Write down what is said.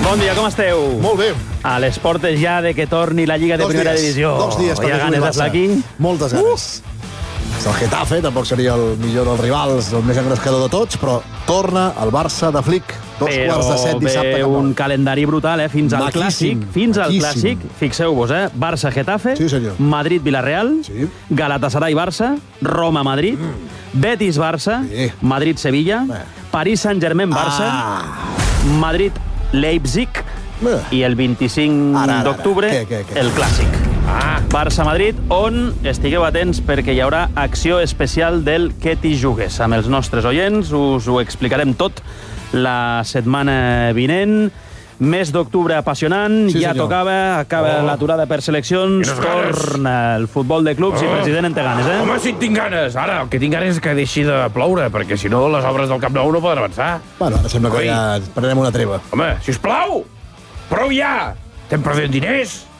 Bon dia, com esteu? Molt bé. A les portes ja de que torni la Lliga de Primera Divisió. 2 dies Hi ha ganes d'estar aquí? Moltes ganes. És el Getafe, tampoc seria el millor dels rivals, el més engrescador de tots, però torna el Barça de Flick. 2:15 dissabte. Però ve un calendari brutal, fins al Maquíssim, clàssic. Fins al maquíssim. clàssic. Fixeu-vos, Barça-Getafe, Sí, senyor. Madrid-Villarreal, Sí. Galatasaray-Barça, Roma-Madrid, Betis-Barça, Sí. Madrid-Sevilla, Bé. París-Saint-Germain-Barça, Madrid-Leipzig i el 25 Ara. d'octubre Què? el clàssic. Barça-Madrid, on estigueu atents perquè hi haurà acció especial del Que t'hi jugues. Amb els nostres oients us ho explicarem tot la setmana vinent. Mes d'octubre apassionant, Sí, ja senyor. tocava, acaba l'aturada per seleccions, Quines ganes. torna el futbol de clubs i president en té ganes, Home, si en tinc ganes. Ara, el que tinc ganes és que deixi de ploure, perquè si no, les obres del Camp Nou no poden avançar. Bueno, ara sembla que Ui. ja prenem una treva. Home, sisplau, prou ja! Estem perdent diners.